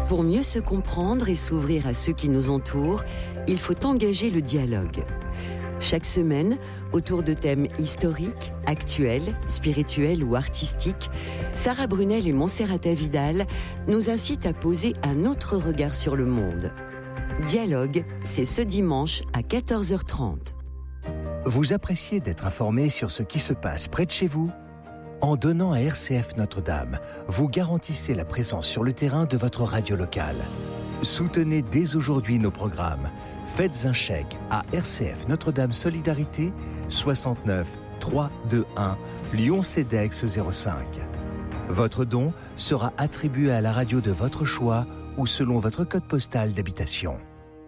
Pour mieux se comprendre et s'ouvrir à ceux qui nous entourent, il faut engager le dialogue. Chaque semaine, autour de thèmes historiques, actuels, spirituels ou artistiques, Sarah Brunel et Monserrata Vidal nous incitent à poser un autre regard sur le monde. Dialogue, c'est ce dimanche à 14h30. Vous appréciez d'être informé sur ce qui se passe près de chez vous ? En donnant à RCF Notre-Dame, vous garantissez la présence sur le terrain de votre radio locale. Soutenez dès aujourd'hui nos programmes. Faites un chèque à RCF Notre-Dame Solidarité 69 321 Lyon-Cedex 05. Votre don sera attribué à la radio de votre choix ou selon votre code postal d'habitation.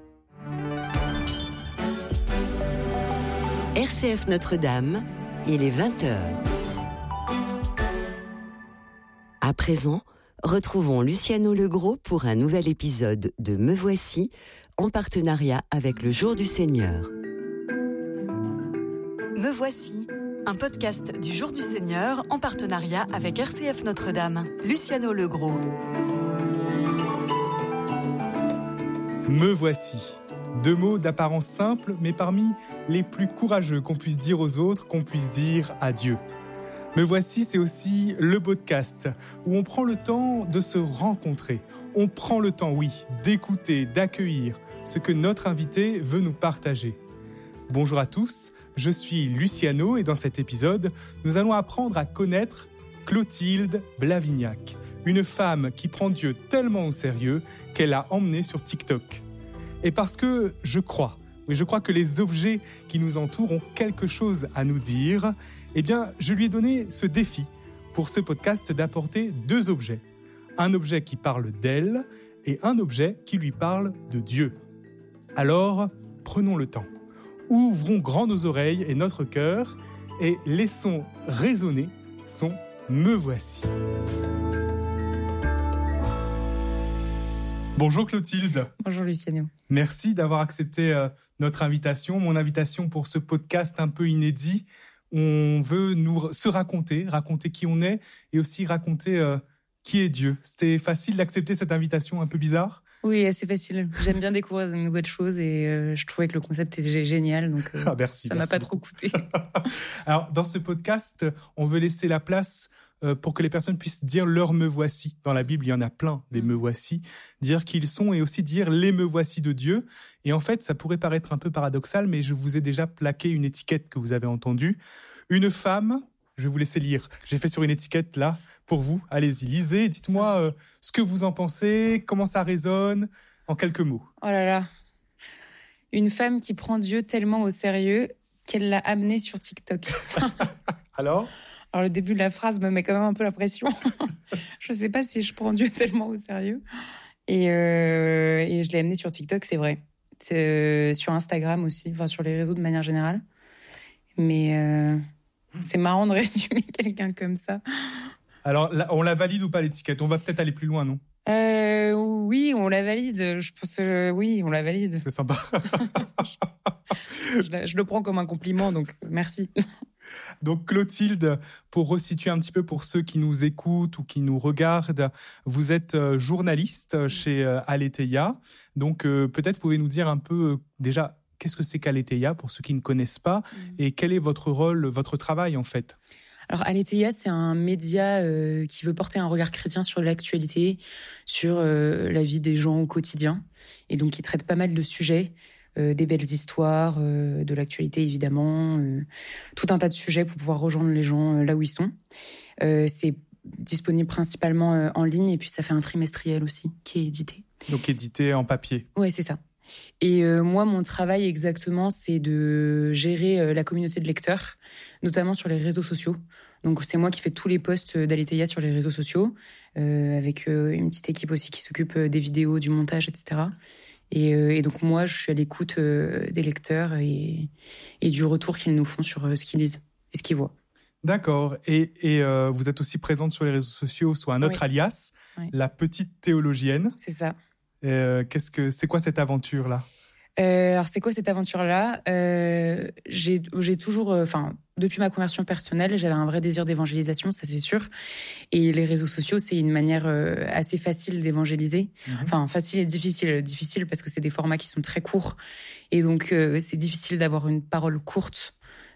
RCF Notre-Dame, il est 20h. À présent, retrouvons Luciano Legros pour un nouvel épisode de Me Voici, en partenariat avec le Jour du Seigneur. Me Voici, un podcast du Jour du Seigneur en partenariat avec RCF Notre-Dame. Luciano Legros. Me voici. 2 mots d'apparence simple, mais parmi les plus courageux qu'on puisse dire aux autres, qu'on puisse dire à Dieu. Me voici, c'est aussi le podcast, où on prend le temps de se rencontrer. On prend le temps, oui, d'écouter, d'accueillir ce que notre invité veut nous partager. Bonjour à tous, je suis Luciano et dans cet épisode, nous allons apprendre à connaître Clotilde Blavignac, une femme qui prend Dieu tellement au sérieux qu'elle l'a emmenée sur TikTok. Et parce que je crois que les objets qui nous entourent ont quelque chose à nous dire, eh bien, je lui ai donné ce défi pour ce podcast d'apporter 2 objets. Un objet qui parle d'elle et un objet qui lui parle de Dieu. Alors, prenons le temps. Ouvrons grand nos oreilles et notre cœur et laissons résonner son « Me voici ». Bonjour Clotilde. Bonjour Luciano. Merci d'avoir accepté notre invitation, mon invitation pour ce podcast un peu inédit. On veut se raconter qui on est et aussi raconter qui est Dieu. C'était facile d'accepter cette invitation un peu bizarre ? Oui, c'est facile. J'aime bien découvrir de nouvelles choses et je trouvais que le concept était génial, donc merci, ça m'a pas trop coûté. Alors, dans ce podcast, on veut laisser la place pour que les personnes puissent dire leur me voici. Dans la Bible, il y en a plein des me voici. Dire qui ils sont et aussi dire les me voici de Dieu. Et en fait, ça pourrait paraître un peu paradoxal, mais je vous ai déjà plaqué une étiquette que vous avez entendue. Une femme, je vais vous laisser lire. J'ai fait sur une étiquette là, pour vous. Allez-y, lisez. Dites-moi ce que vous en pensez, comment ça résonne, en quelques mots. Oh là là. Une femme qui prend Dieu tellement au sérieux qu'elle l'a amené sur TikTok. Alors, le début de la phrase me met quand même un peu la pression. Je ne sais pas si je prends Dieu tellement au sérieux. Et je l'ai amené sur TikTok, c'est vrai. C'est, sur Instagram aussi, enfin sur les réseaux de manière générale. Mais c'est marrant de résumer quelqu'un comme ça. Alors, là, on la valide ou pas l'étiquette ? On va peut-être aller plus loin, non ? Oui, on la valide. Je pense oui, on la valide. C'est sympa. je le prends comme un compliment, donc merci. Donc Clotilde, pour resituer un petit peu pour ceux qui nous écoutent ou qui nous regardent, vous êtes journaliste chez Aletheia. Donc peut-être pouvez nous dire un peu déjà qu'est-ce que c'est qu'Aletheia pour ceux qui ne connaissent pas et quel est votre rôle, votre travail en fait ? Alors Aletheia, c'est un média qui veut porter un regard chrétien sur l'actualité, sur la vie des gens au quotidien et donc qui traite pas mal de sujets. Des belles histoires, de l'actualité évidemment, tout un tas de sujets pour pouvoir rejoindre les gens là où ils sont. C'est disponible principalement en ligne et puis ça fait un trimestriel aussi qui est édité. Donc édité en papier. Ouais, c'est ça. Et moi, mon travail exactement, c'est de gérer la communauté de lecteurs, notamment sur les réseaux sociaux. Donc c'est moi qui fais tous les posts d'Aletheia sur les réseaux sociaux, avec une petite équipe aussi qui s'occupe des vidéos, du montage, etc. Et donc moi, je suis à l'écoute des lecteurs et du retour qu'ils nous font sur ce qu'ils lisent et ce qu'ils voient. D'accord. Et vous êtes aussi présente sur les réseaux sociaux sous un autre alias, la petite théologienne. C'est ça. C'est quoi cette aventure-là ? Alors, c'est quoi cette aventure-là ? J'ai toujours... depuis ma conversion personnelle, j'avais un vrai désir d'évangélisation, ça c'est sûr. Et les réseaux sociaux, c'est une manière assez facile d'évangéliser. Enfin, facile et difficile. Difficile parce que c'est des formats qui sont très courts. Et donc, c'est difficile d'avoir une parole courte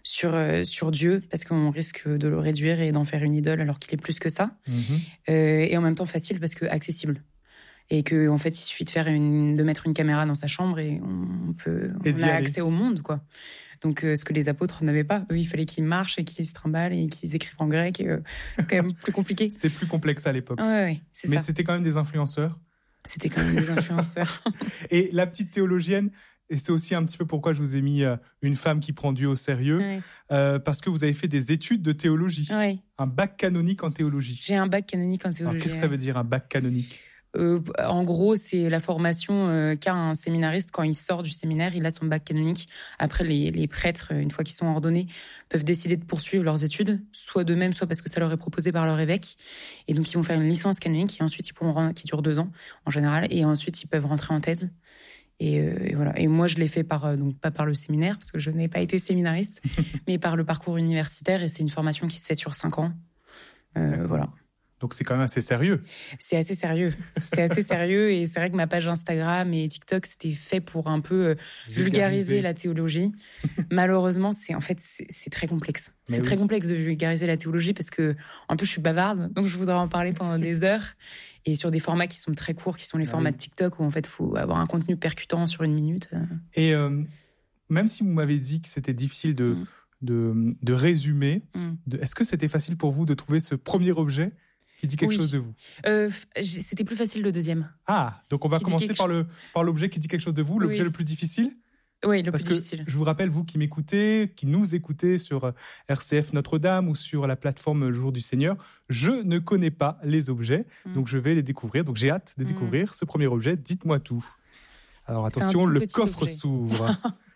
sur Dieu, parce qu'on risque de le réduire et d'en faire une idole alors qu'il est plus que ça. Et en même temps facile parce que accessible. Et qu'en fait, il suffit de mettre une caméra dans sa chambre et on a accès au monde, quoi. Donc, ce que les apôtres n'avaient pas. Eux, il fallait qu'ils marchent et qu'ils se trimballent et qu'ils écrivent en grec. C'est quand même plus compliqué. C'était plus complexe à l'époque. Ouais, c'est ça. Mais c'était quand même des influenceurs. C'était quand même des influenceurs. Et la petite théologienne, et c'est aussi un petit peu pourquoi je vous ai mis une femme qui prend Dieu au sérieux, parce que vous avez fait des études de théologie. Un bac canonique en théologie. J'ai un bac canonique en théologie. Alors, qu'est-ce que ça veut dire, un bac canonique ? En gros, c'est la formation qu'a un séminariste quand il sort du séminaire. Il a son bac canonique. Après, les prêtres, une fois qu'ils sont ordonnés, peuvent décider de poursuivre leurs études, soit d'eux-mêmes, soit parce que ça leur est proposé par leur évêque. Et donc, ils vont faire une licence canonique et ensuite, qui dure 2 ans en général. Et ensuite, ils peuvent rentrer en thèse. Et voilà. Et moi, je l'ai fait donc pas par le séminaire, parce que je n'ai pas été séminariste, mais par le parcours universitaire. Et c'est une formation qui se fait sur 5 ans. Voilà. Donc, c'est quand même assez sérieux. C'est assez sérieux. C'était assez sérieux. Et c'est vrai que ma page Instagram et TikTok, c'était fait pour un peu vulgariser la théologie. Malheureusement, c'est très complexe. C'est très complexe de vulgariser la théologie parce que, en plus, je suis bavarde. Donc, je voudrais en parler pendant des heures. Et sur des formats qui sont très courts, qui sont les formats de TikTok, où en fait, il faut avoir un contenu percutant sur 1 minute. Et même si vous m'avez dit que c'était difficile de résumer, est-ce que c'était facile pour vous de trouver ce premier objet qui dit quelque chose de vous? C'était plus facile le deuxième. Ah, donc on va commencer par l'objet qui dit quelque chose de vous, l'objet le plus difficile? Oui, le Parce plus que difficile. Je vous rappelle, vous qui m'écoutez, qui nous écoutez sur RCF Notre-Dame ou sur la plateforme Le Jour du Seigneur, je ne connais pas les objets, donc je vais les découvrir. Donc j'ai hâte de découvrir ce premier objet. Dites-moi tout. Alors attention, le coffre s'ouvre.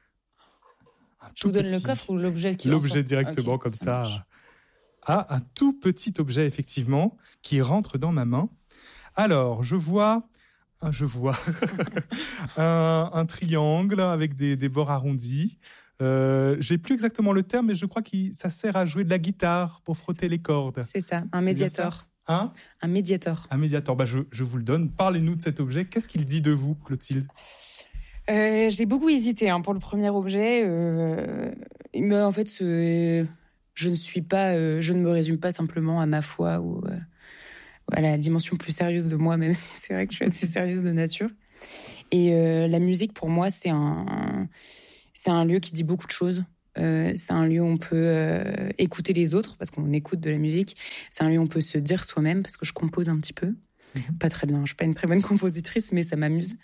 Je vous donne le coffre ou l'objet qui L'objet directement, comme ça. Ah, un tout petit objet, effectivement, qui rentre dans ma main. Alors, je vois un triangle avec des bords arrondis. J'ai plus exactement le terme, mais je crois que ça sert à jouer de la guitare pour frotter les cordes. C'est ça, un médiator. Un médiator. Un médiator. Je vous le donne. Parlez-nous de cet objet. Qu'est-ce qu'il dit de vous, Clotilde? J'ai beaucoup hésité pour le premier objet. Mais en fait, je ne me résume pas simplement à ma foi ou à la dimension plus sérieuse de moi, même si c'est vrai que je suis assez sérieuse de nature. Et la musique, pour moi, c'est un lieu qui dit beaucoup de choses. C'est un lieu où on peut écouter les autres, parce qu'on écoute de la musique. C'est un lieu où on peut se dire soi-même, parce que je compose un petit peu. Pas très bien, je suis pas une très bonne compositrice, mais ça m'amuse.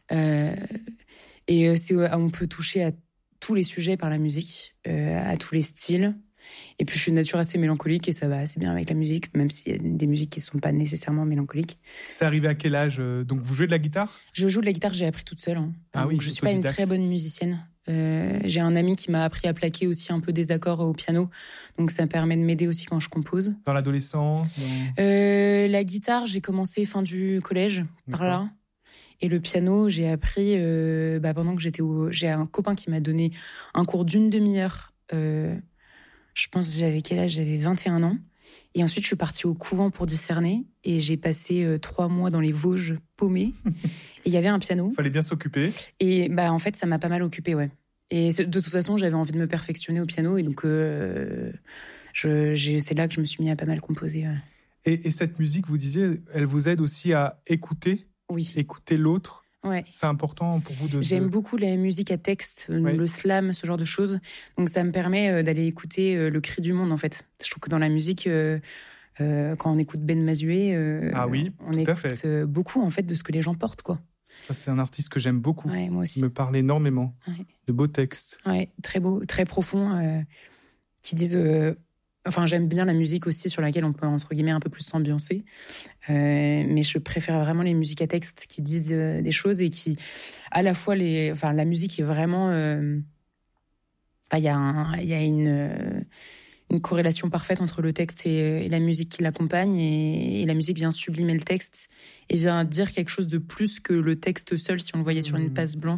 Et c'est où on peut toucher à tous les sujets par la musique, à tous les styles. Et puis je suis de nature assez mélancolique et ça va assez bien avec la musique, même s'il y a des musiques qui ne sont pas nécessairement mélancoliques. C'est arrivé à quel âge? Donc vous jouez de la guitare? Je joue de la guitare, j'ai appris toute seule. Ah oui, donc je ne suis pas une très bonne musicienne. J'ai un ami qui m'a appris à plaquer aussi un peu des accords au piano, donc ça me permet de m'aider aussi quand je compose. Dans l'adolescence La guitare, j'ai commencé fin du collège, par là. Et le piano, j'ai appris pendant que j'ai un copain qui m'a donné un cours d'1 demi-heure. Je pense que j'avais quel âge? J'avais 21 ans. Et ensuite, je suis partie au couvent pour discerner. Et j'ai passé 3 mois dans les Vosges paumées. Et il y avait un piano. Il fallait bien s'occuper. Et en fait, ça m'a pas mal occupée, ouais. Et de toute façon, j'avais envie de me perfectionner au piano. Et donc, c'est là que je me suis mis à pas mal composer. Ouais. Et cette musique, vous disiez, elle vous aide aussi à écouter? Oui. Écouter l'autre? Ouais. C'est important pour vous de... J'aime beaucoup la musique à texte, le slam, ce genre de choses. Donc ça me permet d'aller écouter le cri du monde, en fait. Je trouve que dans la musique, quand on écoute Ben Mazué, on écoute beaucoup, en fait, de ce que les gens portent, quoi. Ça, c'est un artiste que j'aime beaucoup. Ouais, moi aussi. Il me parle énormément. Ouais. De beaux textes. Ouais, très beaux, très profonds, qui disent... j'aime bien la musique aussi sur laquelle on peut, entre guillemets, un peu plus s'ambiancer. Mais je préfère vraiment les musiques à texte qui disent des choses et qui, à la fois, la musique est vraiment... Il y a une corrélation parfaite entre le texte et la musique qui l'accompagne. Et la musique vient sublimer le texte et vient dire quelque chose de plus que le texte seul si on le voyait sur une page blanche.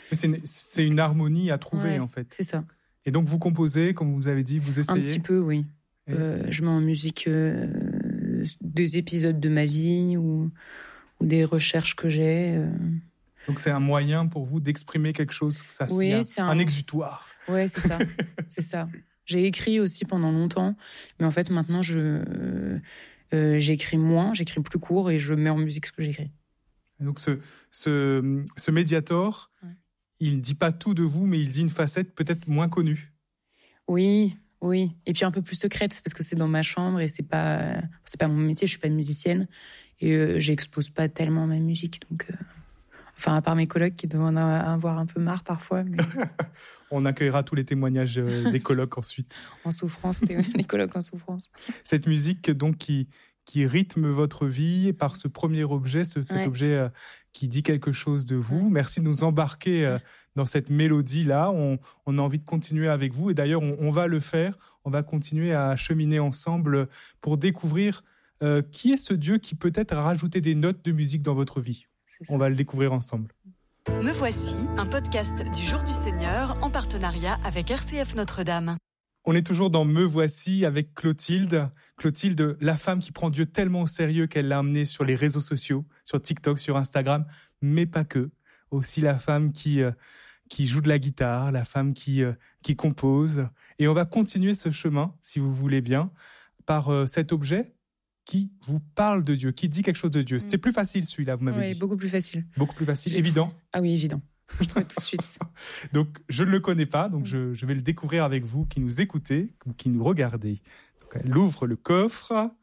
C'est une harmonie à trouver, en fait. C'est ça. Et donc, vous composez, comme vous avez dit, vous essayez? Un petit peu, oui. Je mets en musique des épisodes de ma vie ou des recherches que j'ai. Donc, c'est un moyen pour vous d'exprimer quelque chose? C'est un exutoire. Oui, c'est ça. C'est ça. J'ai écrit aussi pendant longtemps, mais en fait, maintenant, j'écris moins, j'écris plus court et je mets en musique ce que j'écris. Et donc, ce Mediator, il ne dit pas tout de vous, mais il dit une facette peut-être moins connue. Oui. Et puis un peu plus secrète, parce que c'est dans ma chambre et c'est pas mon métier, je suis pas musicienne et j'expose pas tellement ma musique. Donc, enfin, à part mes colocs qui doivent en avoir un peu marre parfois. Mais... On accueillera tous les témoignages des colocs ensuite. En souffrance, les colocs en souffrance. Cette musique donc qui rythme votre vie par ce premier objet, cet objet qui dit quelque chose de vous. Merci de nous embarquer dans cette mélodie-là. On a envie de continuer avec vous. Et d'ailleurs, on va le faire. On va continuer à cheminer ensemble pour découvrir qui est ce Dieu qui peut-être a rajouté des notes de musique dans votre vie. On va le découvrir ensemble. Me voici, un podcast du Jour du Seigneur en partenariat avec RCF Notre-Dame. On est toujours dans Me voici avec Clotilde. Clotilde, la femme qui prend Dieu tellement au sérieux qu'elle l'a amené sur les réseaux sociaux, sur TikTok, sur Instagram, mais pas que. Aussi la femme qui joue de la guitare, la femme qui compose. Et on va continuer ce chemin, si vous voulez bien, par cet objet qui vous parle de Dieu, qui dit quelque chose de Dieu. C'était plus facile celui-là, vous m'avez dit. Oui, beaucoup plus facile. Beaucoup plus facile, évident. Ah oui, évident. Je trouve tout de suite. Donc, je ne le connais pas, donc je vais le découvrir avec vous qui nous écoutez ou qui nous regardez. Donc, elle ouvre le coffre.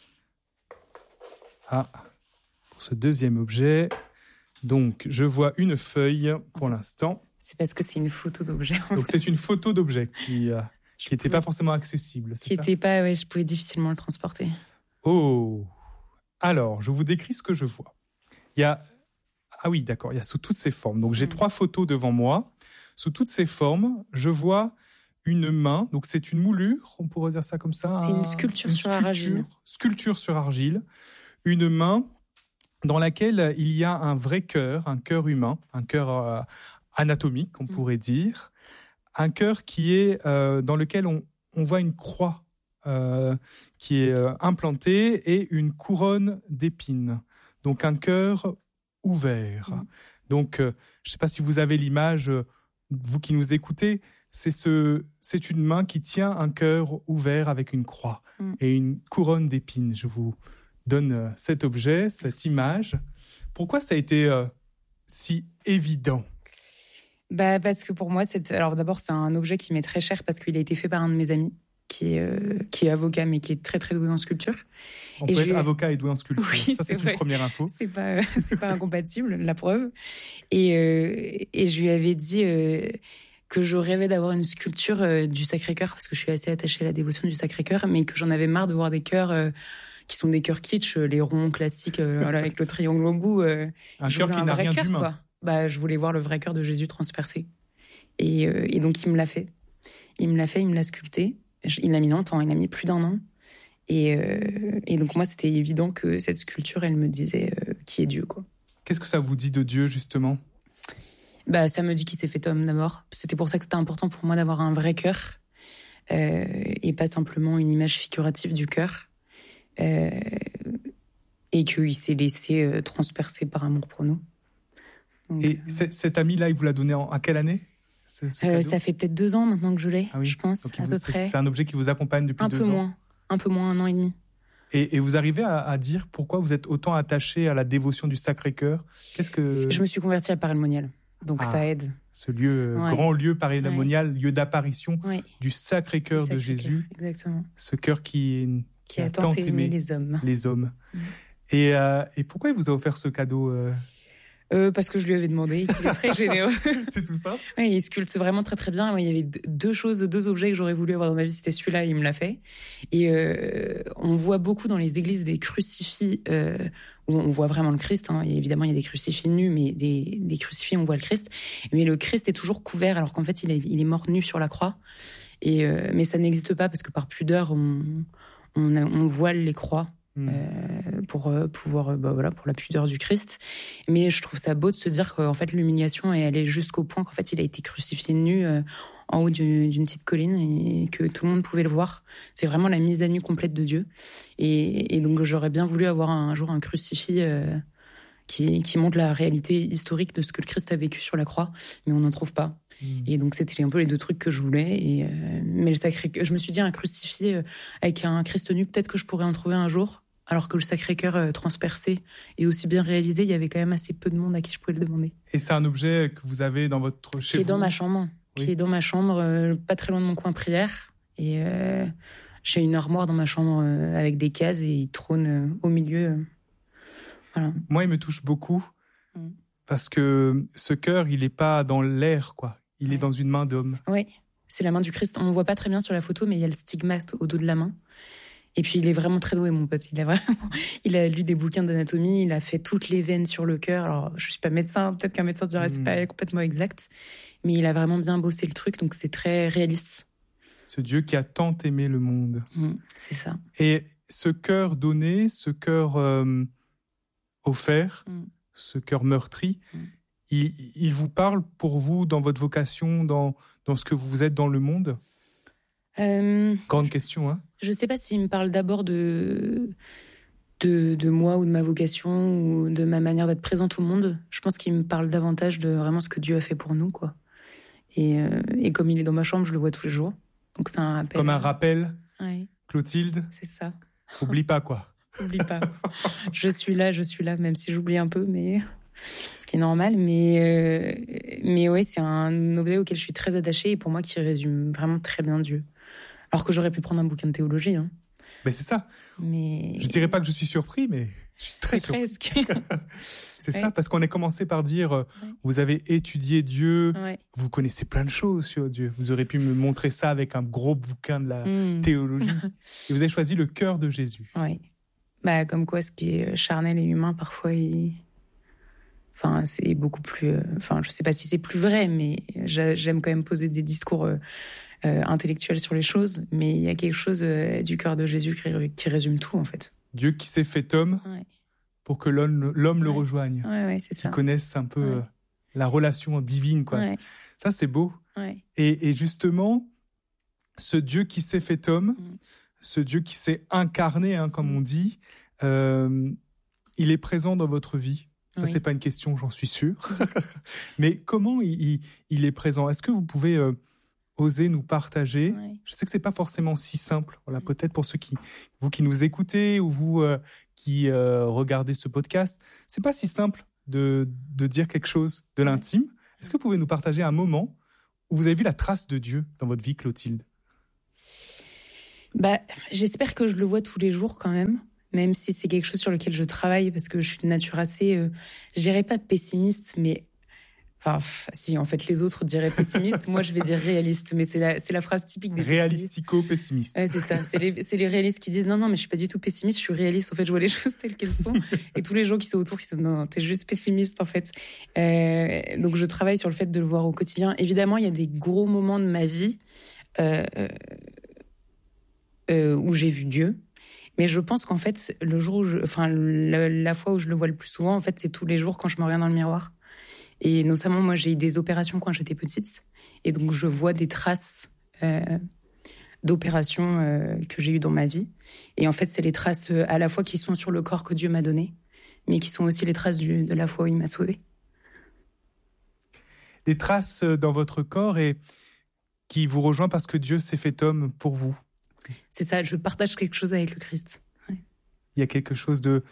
Pour ce deuxième objet. Donc, je vois une feuille pour l'instant. C'est parce que c'est une photo d'objet. Donc, c'est une photo d'objet qui n'était pas forcément accessible, c'est ça ? Je pouvais difficilement le transporter. Oh ! Alors, je vous décris ce que je vois. Ah oui, d'accord, il y a sous toutes ces formes. Donc, j'ai 3 photos devant moi. Sous toutes ces formes, je vois une main. Donc, c'est une moulure, on pourrait dire ça comme ça. C'est une sculpture sur argile. Sculpture sur argile. Une main dans laquelle il y a un vrai cœur, un cœur humain, un cœur anatomique, on pourrait dire. Un cœur qui est dans lequel on voit une croix qui est implantée et une couronne d'épines. Donc, un cœur ouvert. Donc, je ne sais pas si vous avez l'image, vous qui nous écoutez, c'est une main qui tient un cœur ouvert avec une croix et une couronne d'épines. Je vous donne cet objet, cette image. Pourquoi ça a été si évident ? Parce que pour moi, alors d'abord, c'est un objet qui m'est très cher parce qu'il a été fait par un de mes amis qui est avocat, mais qui est très, très doué en sculpture. On peut être avocat et doué en sculpture. Oui, ça, c'est une première info. C'est pas incompatible, la preuve. Et je lui avais dit que je rêvais d'avoir une sculpture du Sacré-Cœur, parce que je suis assez attachée à la dévotion du Sacré-Cœur, mais que j'en avais marre de voir des cœurs qui sont des cœurs kitsch, les ronds classiques, avec le triangle au bout. Un cœur qui n'a rien d'humain. Je voulais voir le vrai cœur de Jésus transpercé. Et donc, il me l'a fait. Il me l'a sculpté. Il l'a mis longtemps, il a mis plus d'1 an. Et donc, moi, c'était évident que cette sculpture, elle me disait qui est Dieu, quoi. Qu'est-ce que ça vous dit de Dieu, justement ? Ça me dit qu'il s'est fait homme, d'abord. C'était pour ça que c'était important pour moi d'avoir un vrai cœur et pas simplement une image figurative du cœur. Et qu'il s'est laissé transpercer par amour pour nous. Donc, et cet ami-là, il vous l'a donné à quelle année ? Ça fait peut-être 2 ans maintenant que je l'ai, je pense, donc à peu près. C'est un objet qui vous accompagne depuis 2 ans ? Un peu moins, 1 an et demi. Et vous arrivez à dire pourquoi vous êtes autant attaché à la dévotion du Sacré-Cœur ? Je me suis convertie à Paray-le-Monial, donc ça aide. Ce lieu, grand lieu Paray-le-Monial, lieu d'apparition du Sacré-Cœur de Jésus. Exactement. Ce cœur qui a tant aimé les hommes. Et pourquoi il vous a offert ce cadeau parce que je lui avais demandé, il est très généreux. C'est tout ça ? Oui, il sculpte vraiment très très bien. Il y avait 2 objets que j'aurais voulu avoir dans ma vie, c'était celui-là, il me l'a fait. Et on voit beaucoup dans les églises des crucifix où on voit vraiment le Christ. Et évidemment, il y a des crucifix nus, mais des crucifix, on voit le Christ. Mais le Christ est toujours couvert, alors qu'en fait, il est mort nu sur la croix. Mais ça n'existe pas parce que par pudeur, on voile les croix. pour pouvoir, pour la pudeur du Christ. Mais je trouve ça beau de se dire qu'en fait, l'humiliation est allée jusqu'au point qu'en fait, il a été crucifié nu en haut d'une petite colline et que tout le monde pouvait le voir. C'est vraiment la mise à nu complète de Dieu. Et donc, j'aurais bien voulu avoir un jour un crucifix qui montre la réalité historique de ce que le Christ a vécu sur la croix, mais on n'en trouve pas. Et donc, c'était un peu les deux trucs que je voulais. Mais je me suis dit, un crucifix avec un Christ nu, peut-être que je pourrais en trouver un jour, alors que le Sacré-Cœur transpercé et aussi bien réalisé, il y avait quand même assez peu de monde à qui je pouvais le demander. Et c'est un objet que vous avez dans votre chez vous ? Qui est dans ma chambre. Oui. Qui est dans ma chambre, pas très loin de mon coin prière. Et j'ai une armoire dans ma chambre avec des cases et il trône au milieu. Voilà. Moi, il me touche beaucoup parce que ce cœur, il n'est pas dans l'air, quoi. Il est dans une main d'homme. Oui, c'est la main du Christ. On ne voit pas très bien sur la photo, mais il y a le stigmate au dos de la main. Et puis, il est vraiment très doué, mon pote. Il a lu des bouquins d'anatomie, il a fait toutes les veines sur le cœur. Alors, je ne suis pas médecin, peut-être qu'un médecin dirait que ce n'est pas complètement exact, mais il a vraiment bien bossé le truc, donc c'est très réaliste. Ce Dieu qui a tant aimé le monde. C'est ça. Et ce cœur donné, ce cœur offert, ce cœur meurtri, il vous parle pour vous dans votre vocation, dans ce que vous êtes dans le monde ? Grande question, hein ? Je ne sais pas s'il me parle d'abord de moi ou de ma vocation ou de ma manière d'être présente au monde. Je pense qu'il me parle davantage de vraiment ce que Dieu a fait pour nous, quoi. Et comme il est dans ma chambre, je le vois tous les jours. Donc c'est un rappel. Comme un rappel, ouais. Clotilde. C'est ça. Oublie pas, quoi. Oublie pas. Je suis là, même si j'oublie un peu, mais ce qui est normal. Mais ouais, c'est un objet auquel je suis très attachée et pour moi qui résume vraiment très bien Dieu. Alors que j'aurais pu prendre un bouquin de théologie. Hein. Mais c'est ça. Mais... Je dirais pas que je suis surpris, mais je suis très surpris. Presque. C'est ça, parce qu'on a commencé par dire, vous avez étudié Dieu, vous connaissez plein de choses sur Dieu. Vous aurez pu me montrer ça avec un gros bouquin de la théologie. Et vous avez choisi le cœur de Jésus. Oui. Bah, comme quoi, ce qui est charnel et humain, parfois, c'est beaucoup plus... je sais pas si c'est plus vrai, mais j'aime quand même poser des discours intellectuels sur les choses. Mais il y a quelque chose du cœur de Jésus qui résume tout, en fait. Dieu qui s'est fait homme pour que l'homme le rejoigne. Ouais, c'est ça. Qui connaisse un peu la relation divine, quoi. Ouais. Ça, c'est beau. Ouais. Et justement, ce Dieu qui s'est fait homme, ce Dieu qui s'est incarné, comme on dit, il est présent dans votre vie. Ça, c'est pas une question, j'en suis sûr. Mais comment il est présent ? Est-ce que vous pouvez oser nous partager ? Je sais que c'est pas forcément si simple. Voilà, peut-être pour vous qui nous écoutez ou vous qui regardez ce podcast, c'est pas si simple de dire quelque chose de l'intime. Est-ce que vous pouvez nous partager un moment où vous avez vu la trace de Dieu dans votre vie, Clotilde ? J'espère que je le vois tous les jours quand même si c'est quelque chose sur lequel je travaille, parce que je suis de nature assez, je dirais pas pessimiste, mais si, en fait, les autres diraient pessimiste, moi je vais dire réaliste, mais c'est la phrase typique des réalistico-pessimiste. Ouais, c'est ça, c'est les réalistes qui disent non, mais je suis pas du tout pessimiste, je suis réaliste, en fait, je vois les choses telles qu'elles sont, et tous les gens qui sont autour qui disent non, t'es juste pessimiste, en fait. Donc je travaille sur le fait de le voir au quotidien. Évidemment, il y a des gros moments de ma vie où j'ai vu Dieu. Mais je pense qu'en fait, le jour la fois où je le vois le plus souvent, en fait, c'est tous les jours quand je me regarde dans le miroir. Et notamment, moi, j'ai eu des opérations quand j'étais petite. Et donc, je vois des traces d'opérations que j'ai eues dans ma vie. Et en fait, c'est les traces à la fois qui sont sur le corps que Dieu m'a donné, mais qui sont aussi les traces de la fois où il m'a sauvée. Des traces dans votre corps et qui vous rejoint parce que Dieu s'est fait homme pour vous. C'est ça, je partage quelque chose avec le Christ. Ouais. Il y a quelque chose de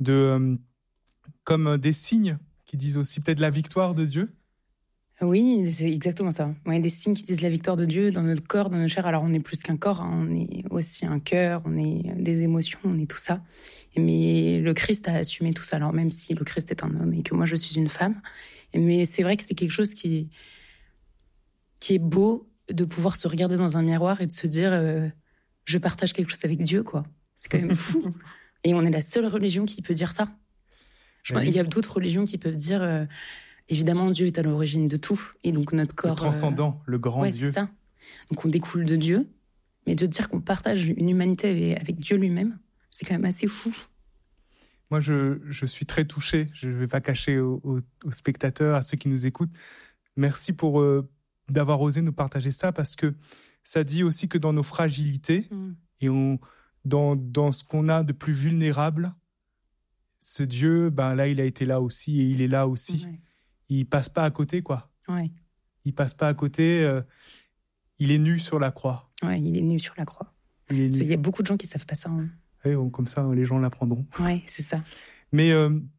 comme des signes qui disent aussi peut-être la victoire de Dieu. Oui, c'est exactement ça. Ouais, des signes qui disent la victoire de Dieu dans notre corps, dans notre chair. Alors on est plus qu'un corps, on est aussi un cœur, on est des émotions, on est tout ça. Mais le Christ a assumé tout ça. Alors même si le Christ est un homme et que moi je suis une femme, mais c'est vrai que c'est quelque chose qui est beau de pouvoir se regarder dans un miroir et de se dire je partage quelque chose avec Dieu, quoi. C'est quand même fou. Et on est la seule religion qui peut dire ça. Il y a d'autres religions qui peuvent dire, évidemment, Dieu est à l'origine de tout. Et donc notre corps... Le transcendant, le grand Dieu. C'est ça. Donc on découle de Dieu. Mais de dire qu'on partage une humanité avec Dieu lui-même, C'est quand même assez fou. Moi, je suis très touché. Je ne vais pas cacher aux spectateurs, à ceux qui nous écoutent. Merci d'avoir osé nous partager ça, parce que ça dit aussi que dans nos fragilités et dans ce qu'on a de plus vulnérable, ce Dieu, là, il a été là aussi et il est là aussi. Ouais. Il passe pas à côté, quoi. Ouais. Il passe pas à côté. Il est nu sur la croix. Ouais, il est nu sur la croix. Il y a beaucoup de gens qui savent pas ça. Hein. Ouais, comme ça, les gens l'apprendront. Ouais, c'est ça. Mais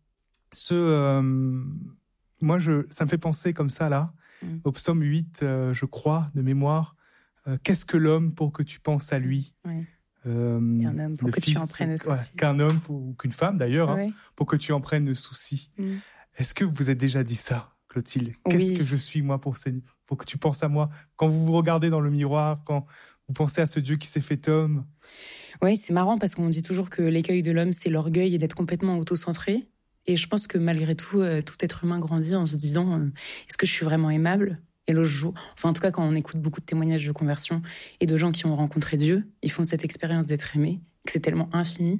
moi, ça me fait penser comme ça, là, au psaume 8, je crois, de mémoire. Qu'est-ce que l'homme pour que tu penses à lui? Ouais. Qu'un homme pour que tu en prennes souci. Ouais, qu'un homme ou qu'une femme, d'ailleurs, pour que tu en prennes souci. Est-ce que vous êtes déjà dit ça, Clotilde? Qu'est-ce que je suis, moi, pour que tu penses à moi? Quand vous vous regardez dans le miroir, quand vous pensez à ce Dieu qui s'est fait homme? Oui, c'est marrant parce qu'on dit toujours que l'écueil de l'homme, c'est l'orgueil et d'être complètement autocentré. Et je pense que malgré tout, tout être humain grandit en se disant est-ce que je suis vraiment aimable? Et l'autre jour, en tout cas, quand on écoute beaucoup de témoignages de conversion et de gens qui ont rencontré Dieu, ils font cette expérience d'être aimés, que c'est tellement infini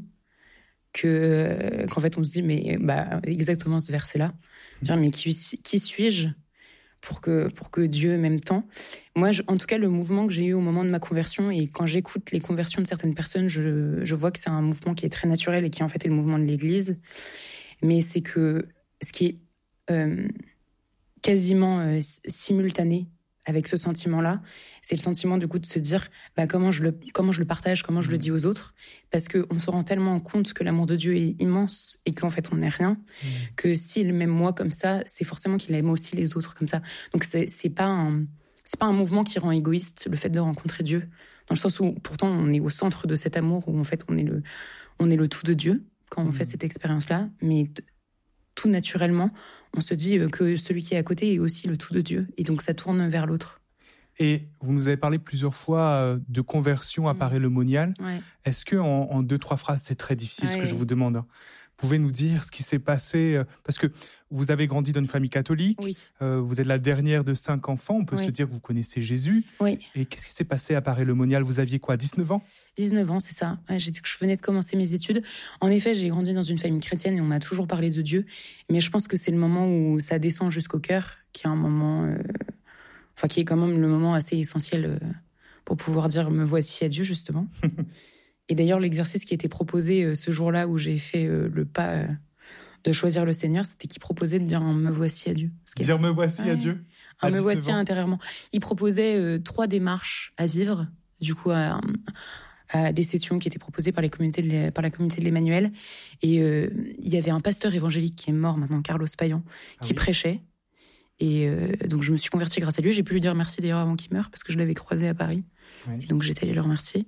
qu'en fait, on se dit, mais exactement ce verset-là. Dire, mais qui suis-je pour que Dieu m'aime tant? Moi, en tout cas, le mouvement que j'ai eu au moment de ma conversion, et quand j'écoute les conversions de certaines personnes, je vois que c'est un mouvement qui est très naturel et qui en fait est le mouvement de l'Église. Mais c'est que ce qui est quasiment simultané avec ce sentiment-là, c'est le sentiment du coup de se dire comment je le partage, comment je le dis aux autres, parce qu'on se rend tellement compte que l'amour de Dieu est immense et qu'en fait on n'est rien, que s'il m'aime moi comme ça, c'est forcément qu'il aime aussi les autres comme ça. Donc c'est pas un mouvement qui rend égoïste le fait de rencontrer Dieu, dans le sens où pourtant on est au centre de cet amour, où en fait on est le tout de Dieu quand on fait cette expérience-là, mais tout naturellement, on se dit que celui qui est à côté est aussi le tout de Dieu. Et donc, ça tourne vers l'autre. Et vous nous avez parlé plusieurs fois de conversion à Paray le Monial. Ouais. Est-ce qu'en 2-3 phrases, c'est très difficile ce que je vous demande, hein. Vous pouvez nous dire ce qui s'est passé, parce que vous avez grandi dans une famille catholique, oui. Vous êtes la dernière de 5 enfants, on peut se dire que vous connaissez Jésus. Oui. Et qu'est-ce qui s'est passé à Paray le Monial? Vous aviez quoi, 19 ans? 19 ans, c'est ça. Ouais, j'ai dit que je venais de commencer mes études. En effet, j'ai grandi dans une famille chrétienne et on m'a toujours parlé de Dieu. Mais je pense que c'est le moment où ça descend jusqu'au cœur, qui est un moment, qui est quand même le moment assez essentiel pour pouvoir dire me voici à Dieu, justement. Et d'ailleurs, l'exercice qui était proposé ce jour-là où j'ai fait le pas de choisir le Seigneur, c'était qu'il proposait de dire me voici à Dieu. Dire me voici à Dieu? Me voici intérieurement. Il proposait 3 démarches à vivre, du coup, à des sessions qui étaient proposées par la communauté de l'Emmanuel. Et il y avait un pasteur évangélique qui est mort maintenant, Carlos Payan, qui prêchait. Et donc, je me suis convertie grâce à lui. J'ai pu lui dire merci d'ailleurs avant qu'il meure, parce que je l'avais croisé à Paris. Oui. Donc, j'étais allée le remercier.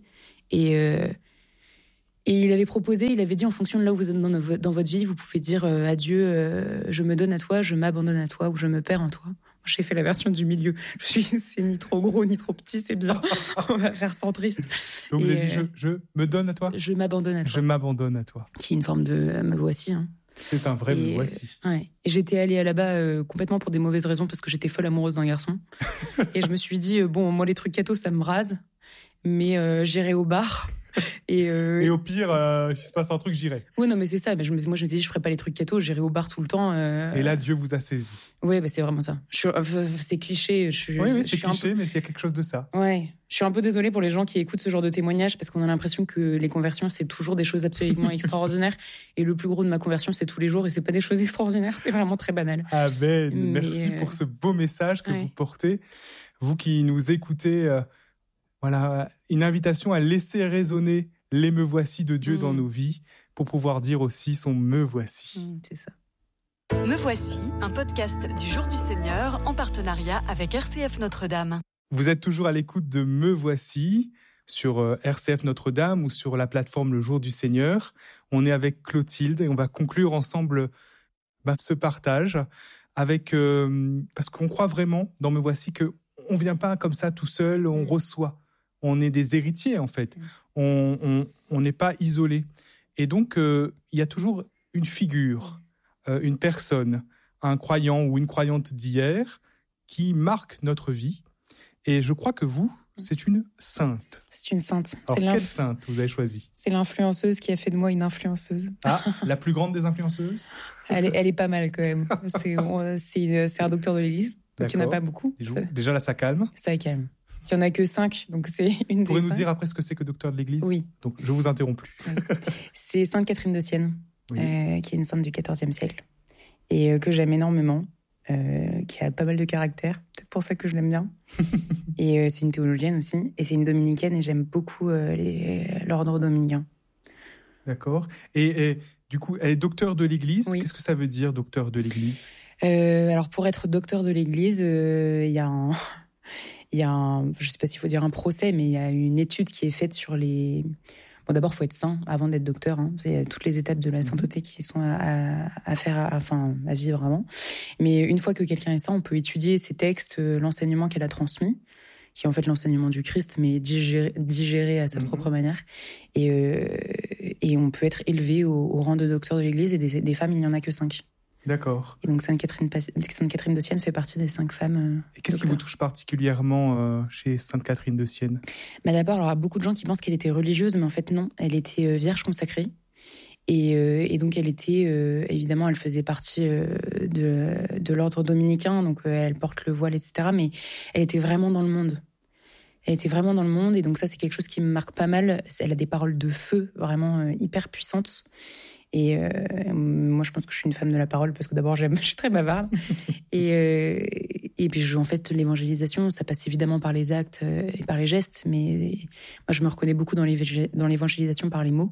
Et il avait dit en fonction de là où vous êtes dans votre vie, vous pouvez dire à Dieu, je me donne à toi, je m'abandonne à toi, ou je me perds en toi. J'ai fait la version du milieu. C'est ni trop gros ni trop petit, c'est bien. On va faire centriste. Donc vous avez dit je me donne à toi? Je m'abandonne à toi. Je m'abandonne à toi. Qui est une forme de me voici. Hein. C'est un vrai me voici. Ouais. Et j'étais allée là-bas complètement pour des mauvaises raisons, parce que j'étais folle amoureuse d'un garçon. Et je me suis dit, moi les trucs cathos, ça me rase, mais j'irai au bar. Et au pire, s'il se passe un truc, j'irai. Oui, non, mais c'est ça. Moi, je me dis, je ferai pas les trucs cathos, j'irai au bar tout le temps. Et là, Dieu vous a saisi. Oui, c'est vraiment ça. C'est cliché. Oui, c'est cliché, mais il y a quelque chose de ça. Ouais. Je suis un peu désolée pour les gens qui écoutent ce genre de témoignages, parce qu'on a l'impression que les conversions, c'est toujours des choses absolument extraordinaires. Et le plus gros de ma conversion, c'est tous les jours, et c'est pas des choses extraordinaires, c'est vraiment très banal. Amen. Merci pour ce beau message que vous portez. Vous qui nous écoutez, voilà, une invitation à laisser résonner les me voici de Dieu dans nos vies, pour pouvoir dire aussi son me voici. C'est ça. Me voici, un podcast du Jour du Seigneur en partenariat avec RCF Notre-Dame. Vous êtes toujours à l'écoute de Me voici sur RCF Notre-Dame ou sur la plateforme Le Jour du Seigneur. On est avec Clotilde et on va conclure ensemble ce partage avec parce qu'on croit vraiment dans Me voici que on vient pas comme ça tout seul, on reçoit. On est des héritiers, en fait. On n'est pas isolés. Et donc, il y a toujours une figure, une personne, un croyant ou une croyante d'hier qui marque notre vie. Et je crois que vous, c'est une sainte. C'est une sainte. Alors, quelle sainte vous avez choisi? C'est l'influenceuse qui a fait de moi une influenceuse. Ah, la plus grande des influenceuses? Elle est pas mal quand même. C'est un docteur de l'Église, donc il n'y en a pas beaucoup. Déjà là, ça calme. Ça calme. Il n'y en a que 5, donc c'est une des 5. Pourriez-nous dire après ce que c'est que docteur de l'Église? Oui. Donc je vous interromps plus. C'est Sainte Catherine de Sienne, qui est une sainte du XIVe siècle, et que j'aime énormément, qui a pas mal de caractère, peut-être pour ça que je l'aime bien. Et c'est une théologienne aussi, et c'est une dominicaine, et j'aime beaucoup l'ordre dominicain. D'accord. Et du coup, elle est docteur de l'Église. Oui. Qu'est-ce que ça veut dire, docteur de l'Église? Alors, pour être docteur de l'Église, il y a un, je ne sais pas s'il faut dire un procès, mais il y a une étude qui est faite sur les... Bon, d'abord, il faut être saint avant d'être docteur. Il y a toutes les étapes de la sainteté qui sont à faire, à vivre avant. Mais une fois que quelqu'un est saint, on peut étudier ses textes, l'enseignement qu'elle a transmis, qui est en fait l'enseignement du Christ, mais digéré à sa propre manière. Et on peut être élevé au rang de docteur de l'Église, et des femmes, il n'y en a que 5. D'accord. Et donc Sainte Catherine de Sienne fait partie des 5 femmes. Et qu'est-ce qui vous touche particulièrement chez Sainte Catherine de Sienne? D'abord, alors, il y a beaucoup de gens qui pensent qu'elle était religieuse, mais en fait non, elle était vierge consacrée. Et donc elle était, évidemment, elle faisait partie de l'ordre dominicain, donc elle porte le voile, etc. Mais elle était vraiment dans le monde. Elle était vraiment dans le monde, et donc ça, c'est quelque chose qui me marque pas mal. Elle a des paroles de feu vraiment hyper puissantes. Et moi, je pense que je suis une femme de la parole, parce que d'abord, je suis très bavarde. Et puis, en fait, l'évangélisation, ça passe évidemment par les actes et par les gestes. Mais moi, je me reconnais beaucoup dans l'évangélisation par les mots.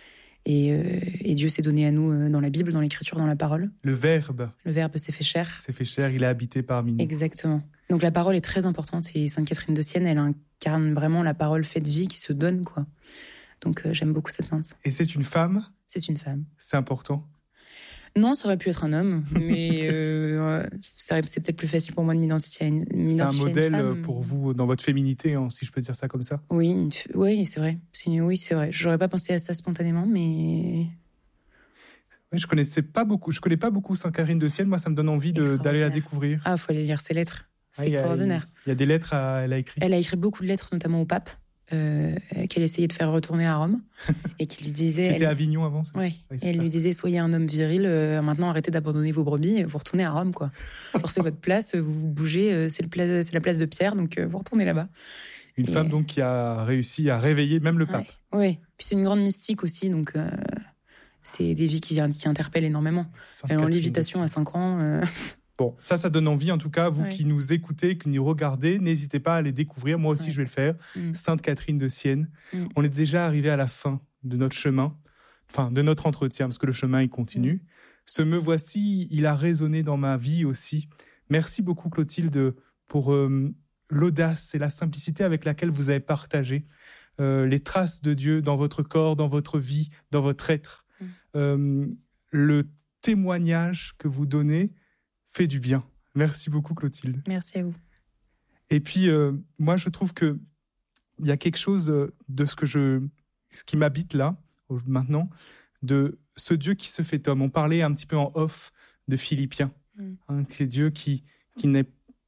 Et Dieu s'est donné à nous dans la Bible, dans l'Écriture, dans la parole. Le Verbe. Le Verbe s'est fait chair. S'est fait chair, il a habité parmi nous. Exactement. Donc la parole est très importante. Et Sainte Catherine de Sienne, elle incarne vraiment la parole faite vie qui se donne, quoi. Donc j'aime beaucoup cette sainte. Et c'est une femme? C'est une femme. C'est important? Non, ça aurait pu être un homme, mais c'est peut-être plus facile pour moi de m'identifier à une femme. C'est un modèle pour vous dans votre féminité, hein, si je peux dire ça comme ça? Oui, c'est vrai. Oui, c'est vrai. J'aurais pas pensé à ça spontanément, mais... Oui, je connais pas beaucoup Sainte Catherine de Sienne. Moi, ça me donne envie d'aller la découvrir. Ah, il faut aller lire ses lettres. C'est extraordinaire. Il y a des lettres elle a écrites. Elle a écrit beaucoup de lettres, notamment au pape, qu'elle essayait de faire retourner à Rome, et qui lui disait... Qui était à Avignon avant, c'est ça? Oui, elle lui disait, soyez un homme viril, maintenant arrêtez d'abandonner vos brebis, vous retournez à Rome, quoi. Alors c'est votre place, vous bougez, c'est la place de Pierre, donc vous retournez là-bas. Une femme donc qui a réussi à réveiller même le pape. Oui, puis c'est une grande mystique aussi, donc c'est des vies qui interpellent énormément. Elle est en lévitation à 5 ans... Bon, ça donne envie, en tout cas, vous qui nous écoutez, qui nous regardez, n'hésitez pas à les découvrir. Moi aussi, je vais le faire. Sainte Catherine de Sienne. On est déjà arrivé à la fin de notre chemin, enfin, de notre entretien, parce que le chemin, il continue. Ce me voici, il a résonné dans ma vie aussi. Merci beaucoup, Clotilde, pour l'audace et la simplicité avec laquelle vous avez partagé les traces de Dieu dans votre corps, dans votre vie, dans votre être. Le témoignage que vous donnez fait du bien. Merci beaucoup, Clotilde. Merci à vous. Et puis, moi, je trouve qu'il y a quelque chose de ce qui m'habite là, maintenant, de ce Dieu qui se fait homme. On parlait un petit peu en off de Philippiens. C'est Dieu qui n'est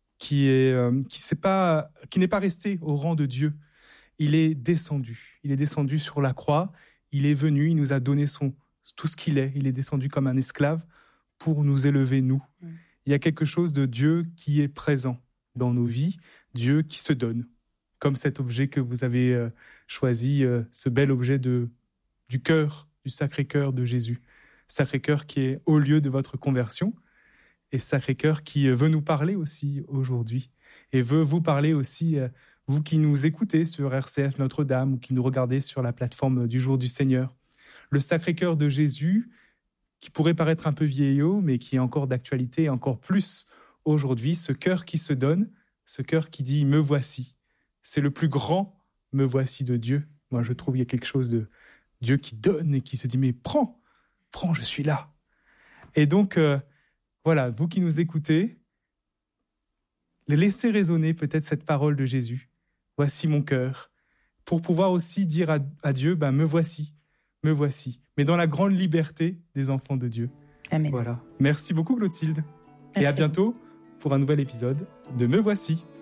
pas resté au rang de Dieu. Il est descendu. Il est descendu sur la croix. Il est venu. Il nous a donné tout ce qu'il est. Il est descendu comme un esclave pour nous élever, nous. Il y a quelque chose de Dieu qui est présent dans nos vies, Dieu qui se donne, comme cet objet que vous avez choisi, ce bel objet du cœur, du Sacré-Cœur de Jésus. Sacré-Cœur qui est au lieu de votre conversion, et Sacré-Cœur qui veut nous parler aussi aujourd'hui, et veut vous parler aussi, vous qui nous écoutez sur RCF Notre-Dame, ou qui nous regardez sur la plateforme du Jour du Seigneur. Le Sacré-Cœur de Jésus, qui pourrait paraître un peu vieillot, mais qui est encore d'actualité, encore plus aujourd'hui, ce cœur qui se donne, ce cœur qui dit « me voici ». C'est le plus grand « me voici » de Dieu. Moi, je trouve qu'il y a quelque chose de Dieu qui donne et qui se dit « mais prends, je suis là ». Et donc, voilà, vous qui nous écoutez, laissez résonner peut-être cette parole de Jésus. « Voici mon cœur », pour pouvoir aussi dire à Dieu « me voici ». Me voici, mais dans la grande liberté des enfants de Dieu. Amen. Voilà. Merci beaucoup, Clotilde. Merci. Et à bientôt pour un nouvel épisode de Me voici.